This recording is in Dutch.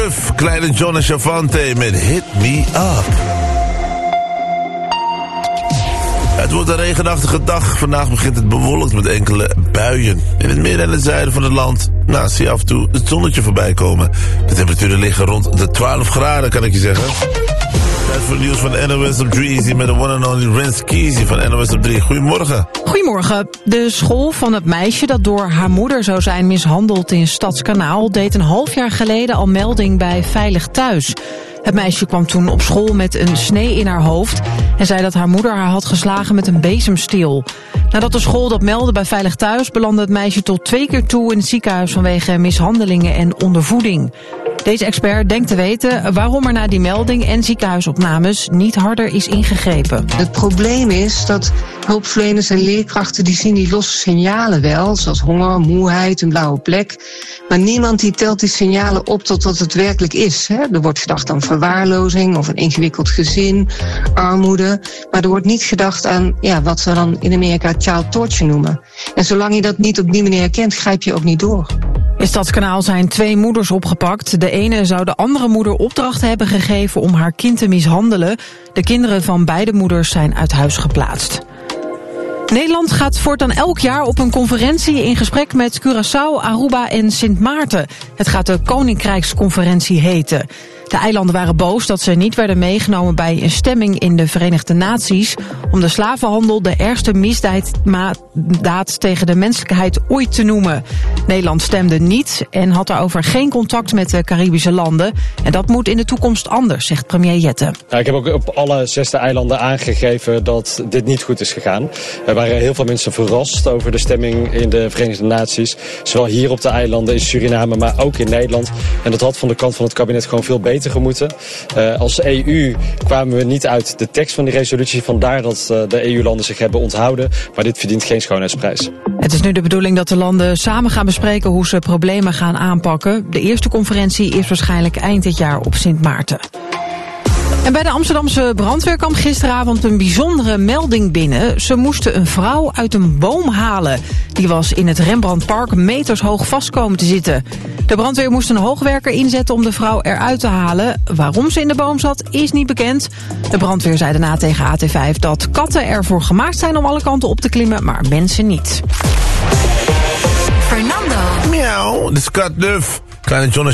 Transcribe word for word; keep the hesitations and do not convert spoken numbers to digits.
Kleine John en Chavante met Hit Me Up. Het wordt een regenachtige dag. Vandaag begint het bewolkt met enkele buien. In het midden en het zuiden van het land nou, zie je af en toe het zonnetje voorbij komen. De temperaturen liggen rond de twaalf graden, kan ik je zeggen. Tijd voor het nieuws van N O S op drie Easy met de one and only Rens Keezy van N O S op drie. Goedemorgen. Goedemorgen. De school van het meisje dat door haar moeder zou zijn mishandeld in Stadskanaal deed een half jaar geleden al melding bij Veilig Thuis. Het meisje kwam toen op school met een snee in haar hoofd en zei dat haar moeder haar had geslagen met een bezemsteel. Nadat de school dat meldde bij Veilig Thuis belandde het meisje tot twee keer toe in het ziekenhuis vanwege mishandelingen en ondervoeding. Deze expert denkt te weten waarom er na die melding en ziekenhuisopnames niet harder is ingegrepen. Het probleem is dat hulpverleners en leerkrachten die zien die losse signalen wel, zoals honger, moeheid, een blauwe plek. Maar niemand die telt die signalen op tot wat het werkelijk is. Hè? Er wordt gedacht aan verwaarlozing of een ingewikkeld gezin, armoede. Maar er wordt niet gedacht aan ja, wat we dan in Amerika child torture noemen. En zolang je dat niet op die manier herkent, grijp je ook niet door. In Stadskanaal zijn twee moeders opgepakt. De ene zou de andere moeder opdracht hebben gegeven om haar kind te mishandelen. De kinderen van beide moeders zijn uit huis geplaatst. Nederland gaat voortaan elk jaar op een conferentie in gesprek met Curaçao, Aruba en Sint Maarten. Het gaat de Koninkrijksconferentie heten. De eilanden waren boos dat ze niet werden meegenomen bij een stemming in de Verenigde Naties om de slavenhandel de ergste misdaad tegen de menselijkheid ooit te noemen. Nederland stemde niet en had daarover geen contact met de Caribische landen. En dat moet in de toekomst anders, zegt premier Jette. Ja, ik heb ook op alle zesde eilanden aangegeven dat dit niet goed is gegaan. Er waren heel veel mensen verrast over de stemming in de Verenigde Naties. Zowel hier op de eilanden, in Suriname, maar ook in Nederland. En dat had van de kant van het kabinet gewoon veel beter gemoeten. Uh, als E U kwamen we niet uit de tekst van die resolutie. Vandaar dat uh, de E U-landen zich hebben onthouden. Maar dit verdient geen schoonheidsprijs. Het is nu de bedoeling dat de landen samen gaan bespreken hoe ze problemen gaan aanpakken. De eerste conferentie is waarschijnlijk eind dit jaar op Sint Maarten. En bij de Amsterdamse brandweer kwam gisteravond een bijzondere melding binnen. Ze moesten een vrouw uit een boom halen. Die was in het Rembrandtpark meters hoog vast komen te zitten. De brandweer moest een hoogwerker inzetten om de vrouw eruit te halen. Waarom ze in de boom zat, is niet bekend. De brandweer zei daarna tegen A T vijf dat katten ervoor gemaakt zijn om alle kanten op te klimmen, maar mensen niet. Fernando. Miauw, de Scott Duff. Kleine John